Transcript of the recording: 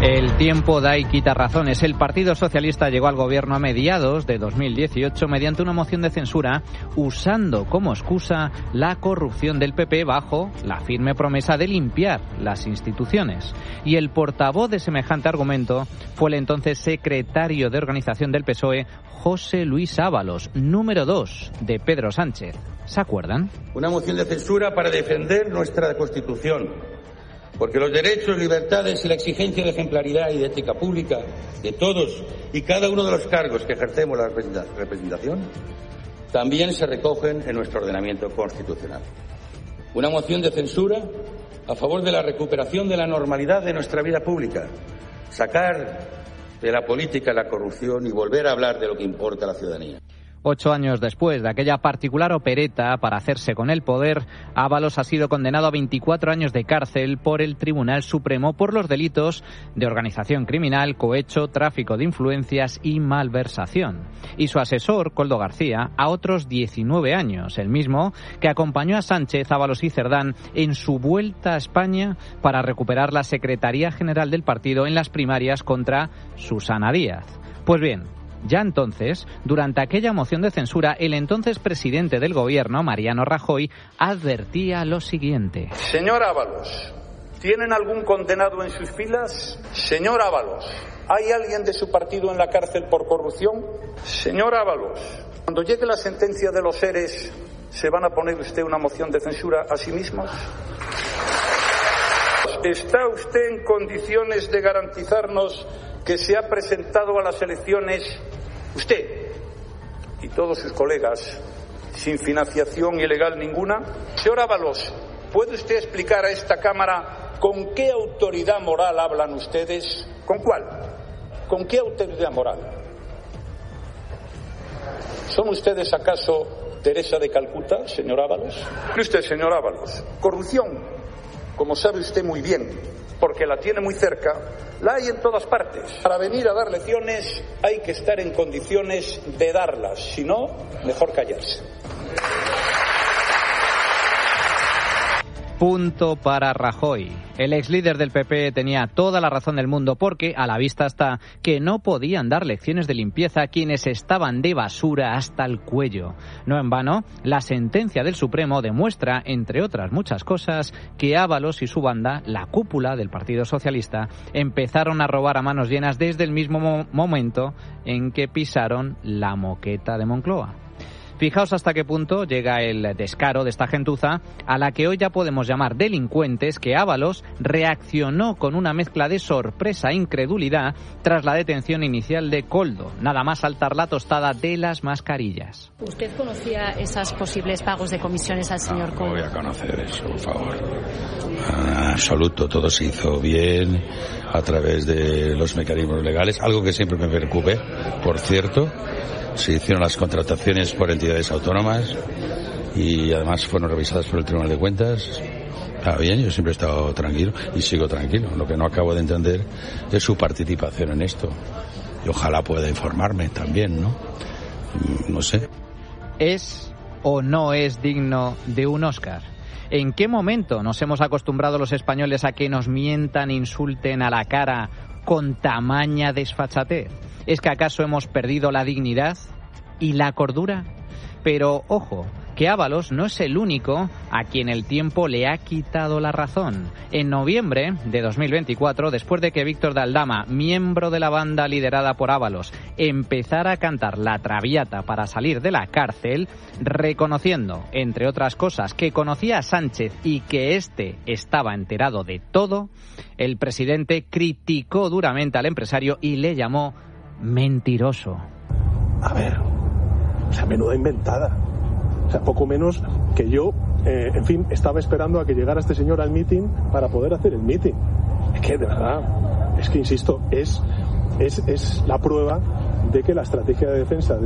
El tiempo da y quita razones. El Partido Socialista llegó al gobierno a mediados de 2018 mediante una moción de censura usando como excusa la corrupción del PP bajo la firme promesa de limpiar las instituciones. Y el portavoz de semejante argumento fue el entonces secretario de organización del PSOE, José Luis Ábalos, número 2 de Pedro Sánchez. ¿Se acuerdan? Una moción de censura para defender nuestra Constitución. Porque los derechos, libertades y la exigencia de ejemplaridad y de ética pública de todos y cada uno de los cargos que ejercemos la representación también se recogen en nuestro ordenamiento constitucional. Una moción de censura a favor de la recuperación de la normalidad de nuestra vida pública, sacar de la política la corrupción y volver a hablar de lo que importa a la ciudadanía. 8 años después de aquella particular opereta para hacerse con el poder, Ábalos ha sido condenado a 24 años de cárcel por el Tribunal Supremo por los delitos de organización criminal, cohecho, tráfico de influencias y malversación. Y su asesor, Koldo García, a otros 19 años, el mismo que acompañó a Sánchez, Ábalos y Cerdán en su vuelta a España para recuperar la Secretaría General del partido en las primarias contra Susana Díaz. Pues bien, ya entonces, durante aquella moción de censura, el entonces presidente del gobierno, Mariano Rajoy, advertía lo siguiente. Señor Ábalos, ¿tienen algún condenado en sus filas? Señor Ábalos, ¿hay alguien de su partido en la cárcel por corrupción? Señor Ábalos, cuando llegue la sentencia de los seres, ¿se van a poner usted una moción de censura a sí mismos? ¿Está usted en condiciones de garantizarnos que se ha presentado a las elecciones usted y todos sus colegas sin financiación ilegal ninguna? Señor Ábalos, ¿puede usted explicar a esta Cámara con qué autoridad moral hablan ustedes? ¿Con cuál? ¿Con qué autoridad moral? ¿Son ustedes acaso Teresa de Calcuta, señor Ábalos? Usted, señor Ábalos, corrupción, como sabe usted muy bien, porque la tiene muy cerca, la hay en todas partes. Para venir a dar lecciones hay que estar en condiciones de darlas, si no, mejor callarse. Punto para Rajoy. El ex líder del PP tenía toda la razón del mundo porque a la vista está que no podían dar lecciones de limpieza a quienes estaban de basura hasta el cuello. No en vano, la sentencia del Supremo demuestra, entre otras muchas cosas, que Ábalos y su banda, la cúpula del Partido Socialista, empezaron a robar a manos llenas desde el mismo momento en que pisaron la moqueta de Moncloa. Fijaos hasta qué punto llega el descaro de esta gentuza, a la que hoy ya podemos llamar delincuentes, que Ábalos reaccionó con una mezcla de sorpresa e incredulidad tras la detención inicial de Koldo, nada más saltar la tostada de las mascarillas. ¿Usted conocía esos posibles pagos de comisiones al señor Koldo? No voy a conocer eso, por favor. En absoluto, todo se hizo bien a través de los mecanismos legales, algo que siempre me preocupe, por cierto. Se hicieron las contrataciones por entidades autónomas y además fueron revisadas por el Tribunal de Cuentas. Está bien, yo siempre he estado tranquilo y sigo tranquilo. Lo que no acabo de entender es su participación en esto. Y ojalá pueda informarme también, ¿no? No sé. ¿Es o no es digno de un Oscar? ¿En qué momento nos hemos acostumbrado los españoles a que nos mientan, insulten a la cara con tamaña desfachatez? ¿Es que acaso hemos perdido la dignidad y la cordura? Pero, ojo, que Ábalos no es el único a quien el tiempo le ha quitado la razón. En noviembre de 2024, después de que Víctor de Aldama, miembro de la banda liderada por Ábalos, empezara a cantar La Traviata para salir de la cárcel, reconociendo, entre otras cosas, que conocía a Sánchez y que éste estaba enterado de todo, el presidente criticó duramente al empresario y le llamó mentiroso. A ver, o sea, menuda inventada. O sea, poco menos que yo, en fin, estaba esperando a que llegara este señor al meeting para poder hacer el meeting. Es que, de verdad, es que, insisto, es la prueba de que la estrategia de defensa